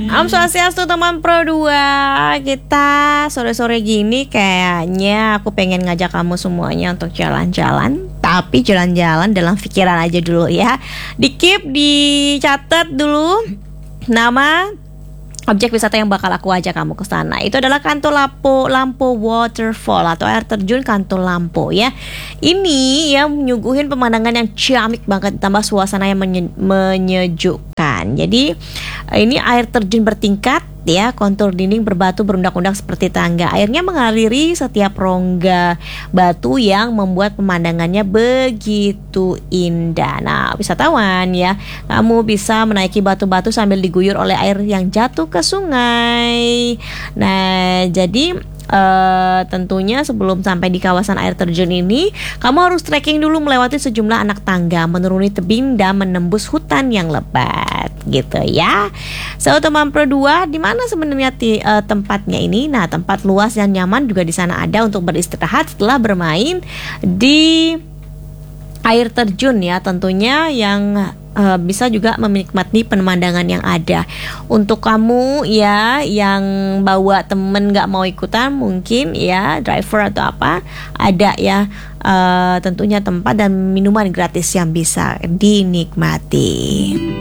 Om Swastiastu teman Pro 2. Kita sore-sore gini kayaknya aku pengen ngajak kamu semuanya untuk jalan-jalan. Tapi jalan-jalan dalam pikiran aja dulu ya. Dicatat dulu nama objek wisata yang bakal aku ajak kamu ke sana. Itu adalah Kanto Lampo Waterfall atau air terjun Kanto Lampo ya. Ini yang menyuguhin pemandangan yang ciamik banget, tambah suasana yang menyejukkan. Jadi ini air terjun bertingkat ya, kontur dinding berbatu berundak-undak seperti tangga. Airnya mengaliri setiap rongga batu yang membuat pemandangannya begitu indah. Nah, wisatawan ya, kamu bisa menaiki batu-batu sambil diguyur oleh air yang jatuh ke sungai. Nah, jadi tentunya sebelum sampai di kawasan air terjun ini, kamu harus trekking dulu melewati sejumlah anak tangga, menuruni tebing dan menembus hutan yang lebat gitu ya. So teman Pro 2, di mana sebenarnya tempatnya ini? Nah, tempat luas yang nyaman juga di sana ada untuk beristirahat setelah bermain di air terjun ya, tentunya yang bisa juga menikmati pemandangan yang ada. Untuk kamu ya yang bawa temen gak mau ikutan, mungkin ya driver atau apa, ada ya tentunya tempat dan minuman gratis yang bisa dinikmati.